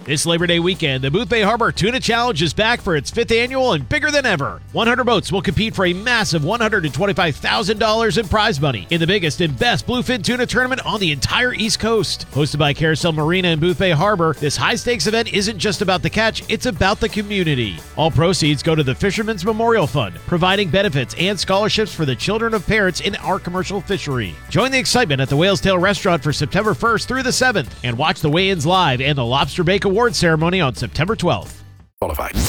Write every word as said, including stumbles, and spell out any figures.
This Labor Day weekend, the Boothbay Harbor Tuna Challenge is back for its fifth annual and bigger than ever. one hundred boats will compete for a massive one hundred twenty-five thousand dollars in prize money in the biggest and best bluefin tuna tournament on the entire East Coast. Hosted by Carousel Marina in Boothbay Harbor, this high-stakes event isn't just about the catch, it's about the community. All proceeds go to the Fisherman's Memorial Fund, providing benefits and scholarships for the children of parents in our commercial fishery. Join the excitement at the Whale's Tail Restaurant for September first through the seventh, and watch the weigh-ins live and the Lobster Bake Awards ceremony on September twelfth. Qualified.